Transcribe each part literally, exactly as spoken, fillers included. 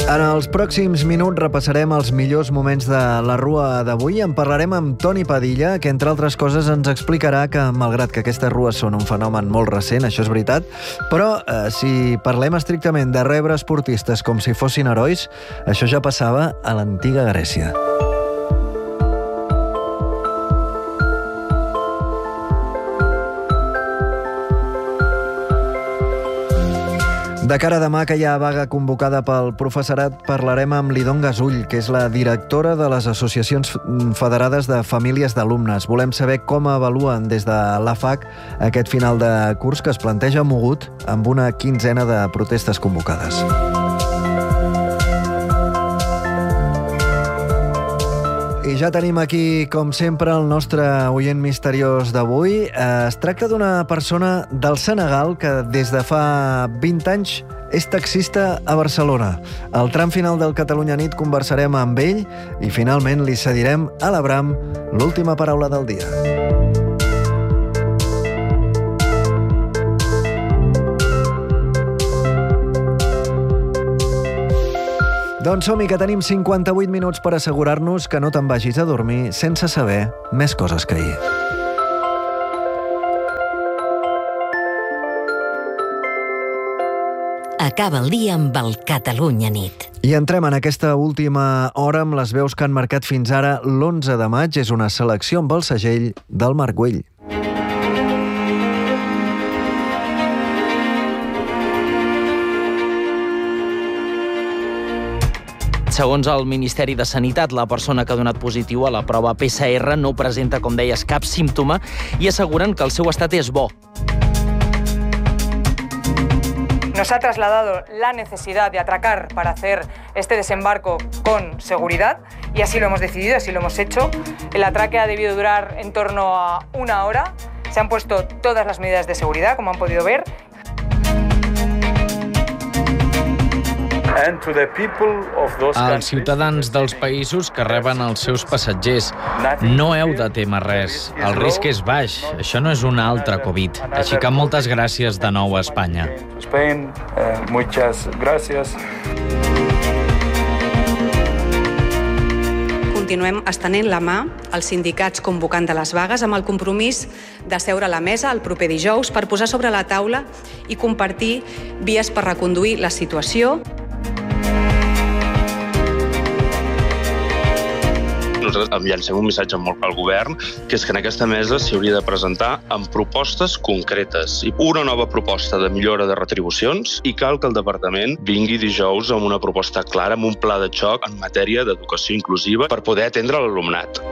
En els pròxims minuts repassarem els millors moments de la rua d'avui. En parlarem amb Toni Padilla, que entre altres coses ens explicarà que, malgrat que aquestes rues són un fenomen molt recent, això és veritat, però eh, si parlem estrictament de rebre esportistes com si fossin herois, això ja passava a l'antiga Grècia. De cara a demà, que hi ha vaga convocada pel professorat, parlarem amb Lidon Gasull, que és la directora de les associacions federades de famílies d'alumnes. Volem saber com avaluen des de l'A F A C aquest final de curs que es planteja mogut amb una quinzena de protestes convocades. I ja tenim aquí, com sempre, el nostre oient misteriós d'avui. Es tracta d'una persona del Senegal que des de fa vint anys és taxista a Barcelona. Al tram final del Catalunya Nit conversarem amb ell i finalment li cedirem a l'Abram l'última paraula del dia. Doncs som-hi, que tenim cinquanta-vuit minuts per assegurar-nos que no te'n vagis a dormir sense saber més coses que ahir. Acaba el dia amb el Catalunya Nit. I entrem en aquesta última hora amb les veus que han marcat fins ara l'onze de maig. És una selecció amb el segell del Marc Güell. Segons el Ministeri de Sanitat, la persona que ha donat positiu a la prova P C R no presenta, com deies, cap símptoma i asseguren que el seu estat és bo. Nos ha trasladado la necesidad de atracar para hacer este desembarco con seguridad y así lo hemos decidido, así lo hemos hecho. El atraque ha debido durar en torno a una hora. Se han puesto todas las medidas de seguridad, como han podido ver. Als ciutadans dels països que reben els seus passatgers, no heu de témer res. El risc és baix. Això no és una altra Covid. Així que moltes gràcies de nou a Espanya. Continuem estenent la mà als sindicats convocant de les vagues amb el compromís de seure a la mesa el proper dijous per posar sobre la taula i compartir vies per reconduir la situació. Nosaltres llancem un missatge molt al govern, que és que en aquesta mesa s'hi hauria de presentar amb propostes concretes. Una nova proposta de millora de retribucions i cal que el departament vingui dijous amb una proposta clara, amb un pla de xoc en matèria d'educació inclusiva per poder atendre l'alumnat.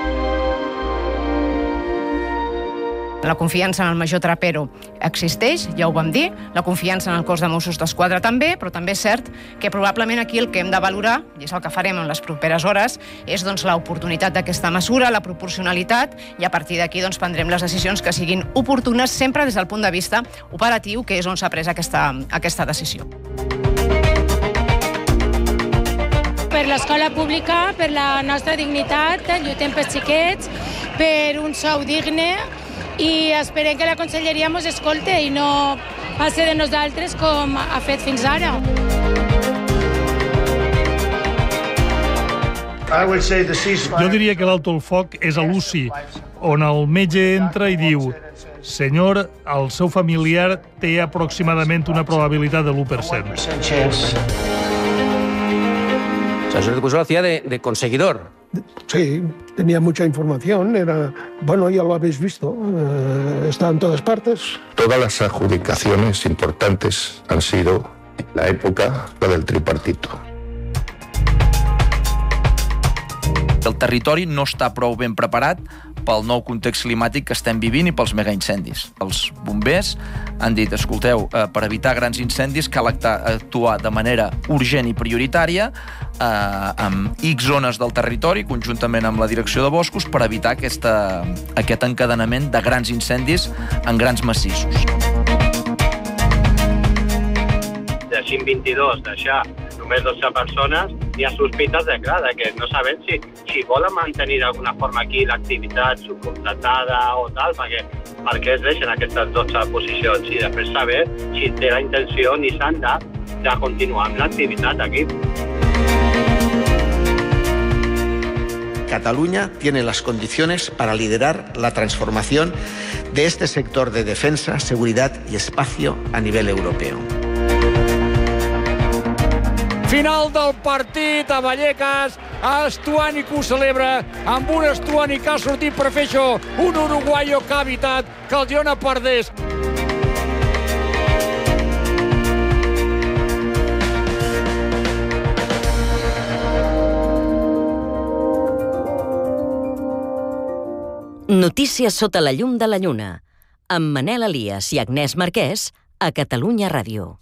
La confiança en el major Trapero existeix, ja ho vam dir, la confiança en el cos de Mossos d'Esquadra també, però també és cert que probablement aquí el que hem de valorar, i és el que farem en les properes hores, és doncs, l'oportunitat d'aquesta mesura, la proporcionalitat, i a partir d'aquí doncs, prendrem les decisions que siguin oportunes, sempre des del punt de vista operatiu, que és on s'ha pres aquesta, aquesta decisió. Per l'escola pública, per la nostra dignitat, lluitem pels xiquets, per un sou digne, i esperem que la conselleria ens escolte i no passi de nosaltres com ha fet fins ara. Jo diria que l'alto el foc és a l'U C I, on el metge entra i diu: senyor, el seu familiar té aproximadament una probabilitat de l'u per cent. O sea, eso lo hacía de, de conseguidor. Sí, tenía mucha información, era bueno, ya lo habéis visto, eh, está en todas partes. Todas las adjudicaciones importantes han sido la época la del tripartito. El territori no està prou ben preparat pel nou context climàtic que estem vivint i pels megaincendis. Els bombers han dit, escolteu, eh, per evitar grans incendis cal actuar de manera urgent i prioritària eh, amb X zones del territori, conjuntament amb la direcció de boscos, per evitar aquesta, aquest encadenament de grans incendis en grans massissos. De cinc vint-i-dos, deixar només dotze persones, hi ha sospites de, clar, de que no sabem si, si volen mantenir d'alguna forma aquí l'activitat subcontratada o tal, perquè, perquè es deixen aquestes dotze posicions i després saber si té la intenció ni s'han de, de continuar amb l'activitat aquí. Cataluña tiene las condiciones para liderar la transformación de este sector de defensa, seguridad y espacio a nivel europeo. Final del partit a Vallecas, Estuani que ho celebra amb un Estuani que ha sortit per fer això, un uruguaio que ha evitat que el Girona perdés. Notícies sota la llum de la lluna, amb Manel Elias i Agnès Marquès a Catalunya Ràdio.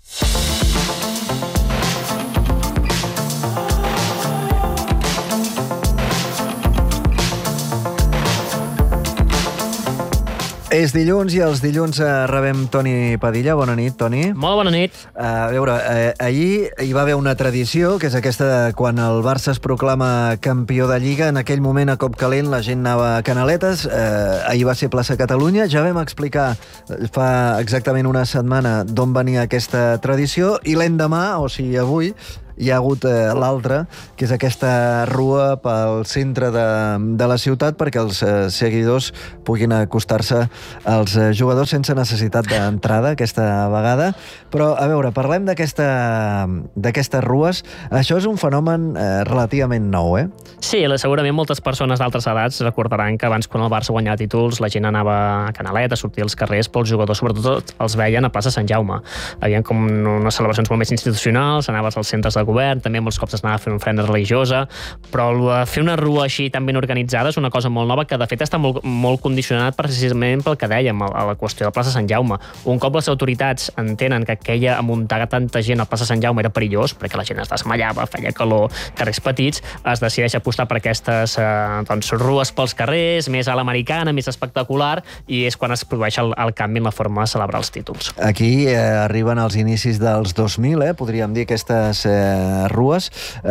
És dilluns i els dilluns eh, rebem Toni Padilla. Bona nit, Toni. Molt bona nit. Uh, a veure, eh, ahir hi va haver una tradició, que és aquesta de quan el Barça es proclama campió de Lliga. En aquell moment, a cop calent, la gent anava a Canaletes. Eh, ahir va ser plaça Catalunya. Ja vam explicar fa exactament una setmana d'on venia aquesta tradició i l'endemà, o sigui, avui, hi ha hagut eh, l'altra, que és aquesta rua pel centre de, de la ciutat perquè els eh, seguidors puguin acostar-se als eh, jugadors sense necessitat d'entrada aquesta vegada. Però, a veure, parlem d'aquesta d'aquestes rues. Això és un fenomen eh, relativament nou, eh? Sí, segurament moltes persones d'altres edats recordaran que abans, quan el Barça guanyava títols, la gent anava a Canalet, a sortir als carrers, però els jugadors sobretot els veien a plaça Sant Jaume. Hi havia com unes celebracions molt més institucionals, anaves als centres de govern, també molts cops es anava a fer una ofrena religiosa, però fer una rua així tan ben organitzada és una cosa molt nova que de fet està molt, molt condicionat precisament pel que dèiem, a la qüestió de plaça Sant Jaume. Un cop les autoritats entenen que aquella amuntar tanta gent a plaça Sant Jaume era perillós, perquè la gent es desmallava, feia calor, carrers petits, es decideix apostar per aquestes eh, doncs, rues pels carrers, més a l'americana, més espectacular, i és quan es produeix el, el canvi en la forma de celebrar els títols. Aquí eh, arriben als inicis dels dos mil, eh, podríem dir, aquestes eh, rues.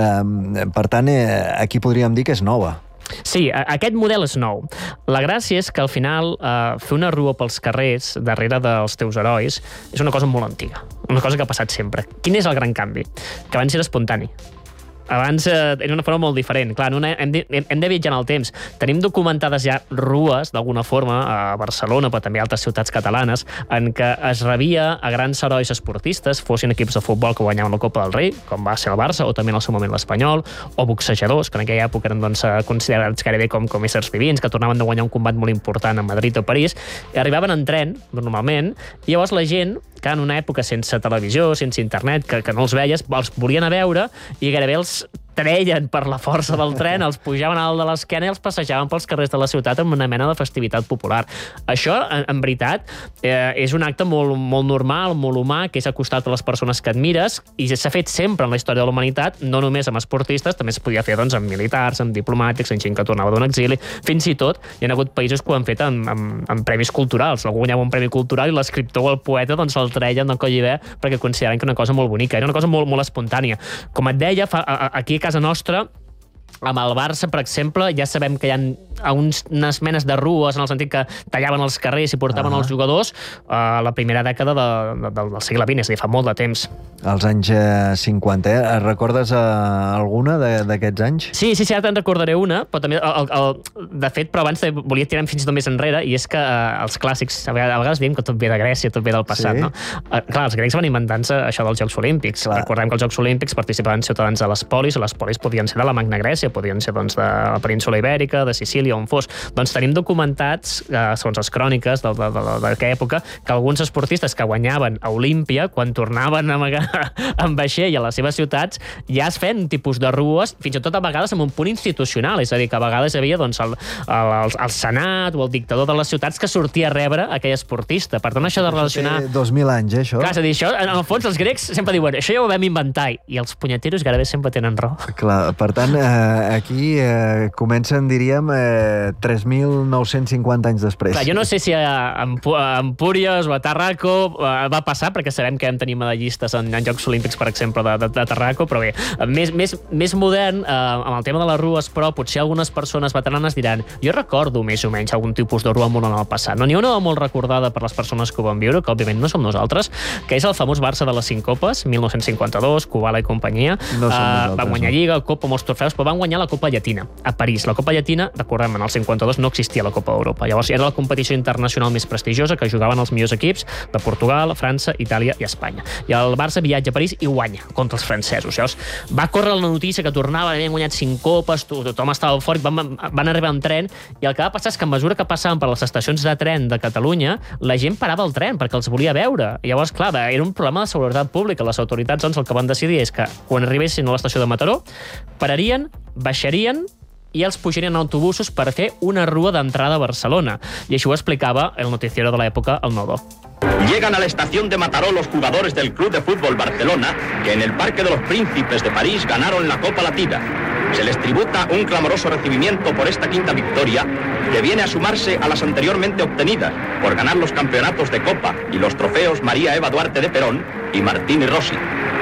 Eh, per tant, eh, aquí podríem dir que és nova. Sí, aquest model és nou. La gràcia és que al final eh, fer una rua pels carrers darrere dels teus herois és una cosa molt antiga, una cosa que ha passat sempre. Quin és el gran canvi? Que abans era espontani. Abans eh, era una forma molt diferent. Clar, no, hem, de, hem de viatjar en el temps. Tenim documentades ja rues, d'alguna forma, a Barcelona, però també a altres ciutats catalanes, en què es rebia a grans herois esportistes, fossin equips de futbol que guanyaven la Copa del Rei, com va ser el Barça, o també en el seu moment l'Espanyol, o boxejadors, que en aquella època eren doncs, considerats gairebé com, com éssers divins, que tornaven de guanyar un combat molt important a Madrid o París, i arribaven en tren, normalment, i llavors la gent, que en una època sense televisió, sense internet, que, que no els veies, els volien a veure i gairebé els treien per la força del tren, els pujaven a dalt de l'esquena i els passejaven pels carrers de la ciutat amb una mena de festivitat popular. Això, en, en veritat, eh, és un acte molt, molt normal, molt humà, que és acostat a les persones que admires, i s'ha fet sempre en la història de la humanitat, no només amb esportistes, també es podia fer doncs, amb militars, amb diplomàtics, amb gent que tornava d'un exili, fins i tot hi ha hagut països que ho han fet amb, amb, amb premis culturals. Algú guanyava un premi cultural i l'escriptor o el poeta doncs, el treien del coll i bé perquè consideraven que era una cosa molt bonica, era una cosa molt, molt espontània. Com et deia, fa, a, a, aquí a casa nostra, amb el Barça, per exemple, ja sabem que hi ha uns, unes menes de rues en el sentit que tallaven els carrers i portaven uh -huh. els jugadors a la primera dècada de, de, del segle vint, és a dir, fa molt de temps. Als anys eh, cinquanta, eh? Recordes eh, alguna d'aquests anys? Sí, sí, sí, ara te'n recordaré una, però també, el, el, de fet, però abans volia tirar fins i tot més enrere, i és que eh, els clàssics, a vegades, a vegades diem que tot ve de Grècia, tot ve del passat, sí. No? Eh, clar, els grecs van inventant-se això dels Jocs Olímpics. Clar. Recordem que els Jocs Olímpics participaven ciutadans de les polis, les polis podien ser de la Magna Grècia, podien ser doncs, de la península Ibèrica, de Sicília, on fos. Doncs tenim documentats, eh, segons les cròniques d'aquella època, que alguns esportistes que guanyaven a Olímpia, quan tornaven a amagar en vaixell a les seves ciutats, ja es feien un tipus de rues, fins i tot a vegades amb un punt institucional, és a dir, que a vegades hi havia doncs, el, el, el senat o el dictador de les ciutats que sortia a rebre aquell esportista. Per tant, això de relacionar... Això té dos mil anys, eh, això? Clar, és a dir, això, en el fons, els grecs sempre diuen això ja ho vam inventar, i els punyeteros gairebé sempre tenen raó. Clar, per tant, eh, aquí eh, comencen, diríem, eh, tres mil nou-cents cinquanta anys després. Clar, jo no sé si a, a Empúries o a Tarraco eh, va passar, perquè sabem que vam tenir medallistes en, en Jocs Olímpics, per exemple, de, de, de Tarraco, però bé, més, més, més modern, eh, amb el tema de les rues, però potser algunes persones veteranes diran jo recordo més o menys algun tipus de rua molt en el passat. No n'hi ha una molt recordada per les persones que ho van viure, que òbviament no som nosaltres, que és el famós Barça de les cinc copes, mil nou-cents cinquanta-dos, Kubala i companyia. No som eh, van guanyar Lliga, Copa, molts trofeus, però van guanyar la Copa Llatina, a París. La Copa Llatina, recordem, en el cinquanta-dos no existia la Copa Europa. Llavors era la competició internacional més prestigiosa que jugaven els millors equips de Portugal, França, Itàlia i Espanya. I el Barça viatja a París i guanya contra els francesos. Llavors va córrer la notícia que tornava, havien guanyat cinc copes, tothom estava eufòric, van, van arribar en tren, i el que va passar és que a mesura que passaven per les estacions de tren de Catalunya, la gent parava el tren perquè els volia veure. I llavors, clar, era un problema de seguretat pública. Les autoritats, doncs, el que van decidir és que quan arribessin a l'estació de Mataró, pararien, baixarien i els pujarien a autobusos per fer una rua d'entrada a Barcelona. I això ho explicava el noticiero de l'època, el Nodo. Llegan a la estación de Mataró los jugadores del Club de Fútbol Barcelona, que en el Parque de los Príncipes de París ganaron la Copa Latina. Se les tributa un clamoroso recibimiento por esta quinta victoria, que viene a sumarse a las anteriormente obtenidas por ganar los campeonatos de Copa y los trofeos María Eva Duarte de Perón y Martín y Rossi.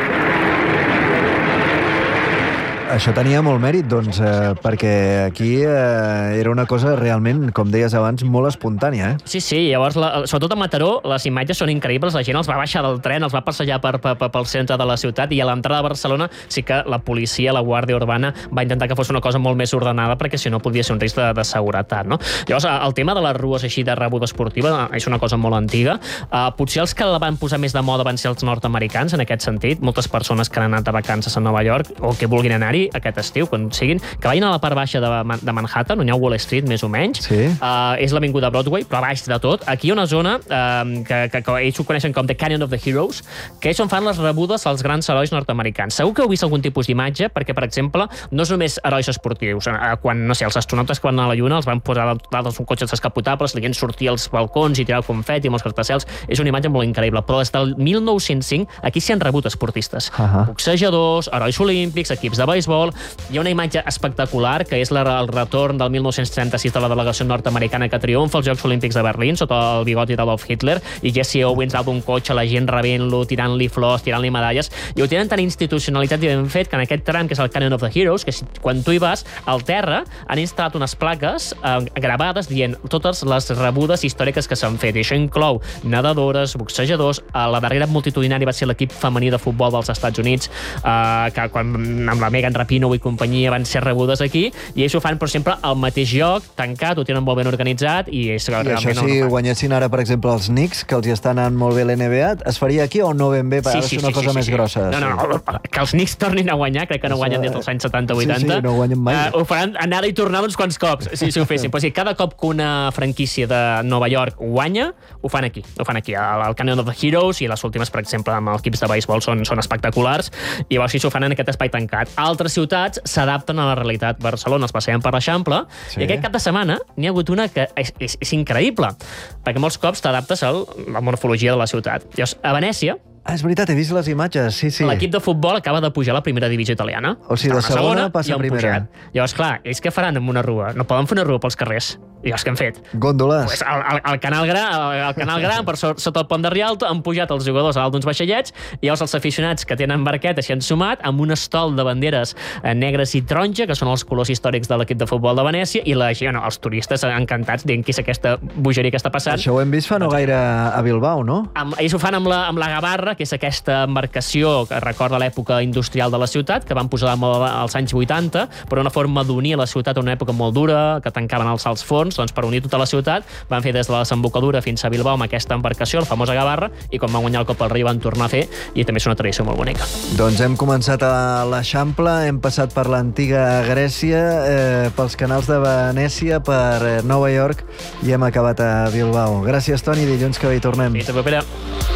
Això tenia molt mèrit, doncs, eh, perquè aquí eh, era una cosa realment, com deies abans, molt espontània, eh? Sí, sí, llavors, la, sobretot a Mataró, les imatges són increïbles, la gent els va baixar del tren, els va passejar per, per, per, pel centre de la ciutat, i a l'entrada de Barcelona sí que la policia, la Guàrdia Urbana, va intentar que fos una cosa molt més ordenada, perquè si no podia ser un risc de, de seguretat, no? Llavors, el tema de les rues així de rebuda esportiva és una cosa molt antiga. Uh, potser els que la van posar més de moda van ser els nord-americans, en aquest sentit. Moltes persones que han anat de vacances a Nova York, o que vulguin anar-hi aquest estiu, quan siguin, que vagin a la part baixa de, de Manhattan, on hi ha Wall Street, més o menys. Sí. Uh, és l'avinguda Broadway, però a baix de tot. Aquí hi ha una zona uh, que, que, que ells ho coneixen com The Canyon of the Heroes, que és on fan les rebudes als grans herois nord-americans. Segur que heu vist algun tipus d'imatge, perquè, per exemple, no és només herois esportius. Uh, quan, no sé, els astronautes que van a la Lluna els van posar dalt dels cotxes descapotables, la gent sortia als balcons i tirar confeti amb els gratacels. És una imatge molt increïble. Però des del mil nou-cents cinc aquí s'hi han rebut esportistes. Uh-huh. Boxejadors, herois olímpics, equips de beisbol. Hi ha una imatge espectacular, que és la, el retorn del mil nou-cents trenta-sis de la delegació nord-americana que triomfa als Jocs Olímpics de Berlín sota el bigoti d'Adolf Hitler, i Jesse Owens dalt d'un cotxe, la gent rebent-lo, tirant-li flors, tirant-li medalles, i ho tenen tan institucionalitzat i ben fet que en aquest tram, que és el Canyon of the Heroes, que si, quan tu hi vas, al terra han instal·lat unes plaques eh, gravades dient totes les rebudes històriques que s'han fet, i això inclou nedadores, boxejadors. A la darrera multitudinària va ser l'equip femení de futbol dels Estats Units, eh, que quan amb la Megan Rapinoe i companyia van ser rebudes aquí, i ells ho fan, per exemple, al mateix lloc, tancat, ho tenen molt ben organitzat, i és I realment... això, si no, no guanyessin ara, per exemple, els Knicks, que els hi està anant molt bé l'N B A, es faria aquí o no ben bé? Per sí, sí, una sí, cosa sí, més sí. grossa. No, no, no, que els Knicks tornin a guanyar, crec que no guanyen des dels anys setanta vuitanta. Sí, sí, no guanyen mai. Uh, ho faran anar i tornar uns quants cops, si, si ho fessin. Però sí, cada cop que una franquícia de Nova York guanya, ho fan aquí. Ho fan aquí, al Canyon of the Heroes, i les últimes, per exemple, amb els equips de beisbol són, són espectaculars, i llavors sí, s'ho fan en aquest espai tancat. Altres ciutats s'adapten a la realitat. Barcelona els passem per l'Eixample, sí. I aquest cap de setmana n'hi ha hagut una que és, és, és increïble, perquè molts cops t'adaptes a la morfologia de la ciutat. Llavors, a Venècia... Ah, és veritat, he vist les imatges, sí, sí. L'equip de futbol acaba de pujar a la primera divisió italiana. O sigui, de segona, segona passa a primera. Pujat. Llavors, clar, ells què faran amb una rua? No poden fer una rua pels carrers. I els que han fet? Gòndoles. Pues el, el, el, canal gran, el, el canal gran, per sota el pont de Rialto, han pujat els jugadors a dalt d'uns vaixellets, i llavors els aficionats que tenen barqueta s'hi han sumat amb un estol de banderes eh, negres i taronja, que són els colors històrics de l'equip de futbol de Venècia, i la, bueno, els turistes encantats dient què és aquesta bogeria que està passant. Això ho hem vist fa no gaire a Bilbao, no? Amb, ells ho fan amb la, amb la Gavarra, que és aquesta embarcació que recorda l'època industrial de la ciutat, que van posar als anys vuitanta, per una forma d'unir la ciutat a una època molt dura, que tancaven els alts fons, doncs per unir tota la ciutat, van fer des de la desembocadura fins a Bilbao amb aquesta embarcació, la famosa Gavarra, i quan van guanyar el Copa del Rei van tornar a fer, i també és una tradició molt bonica. Doncs hem començat a l'Eixample, hem passat per l'antiga Grècia, eh, pels canals de Venècia, per Nova York, i hem acabat a Bilbao. Gràcies, Toni, dilluns que ve hi tornem. Fins la propera.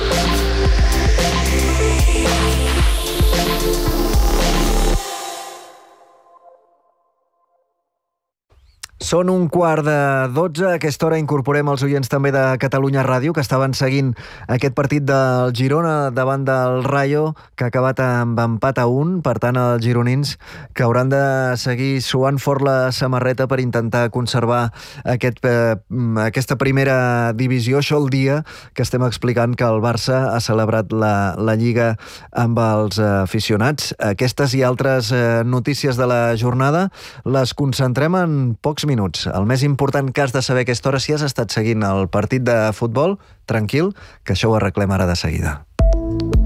Són un quart de dotze. A aquesta hora incorporem els oients també de Catalunya Ràdio, que estaven seguint aquest partit del Girona davant del Rayo, que ha acabat amb empat a un. Per tant, els gironins que hauran de seguir suant fort la samarreta per intentar conservar aquest, eh, aquesta primera divisió. Això el dia que estem explicant que el Barça ha celebrat la, la Lliga amb els aficionats. Aquestes i altres eh, notícies de la jornada les concentrem en pocs minuts. minuts. El més important que has de saber a aquesta hora, si has estat seguint el partit de futbol, tranquil, que això ho arreglem ara de seguida.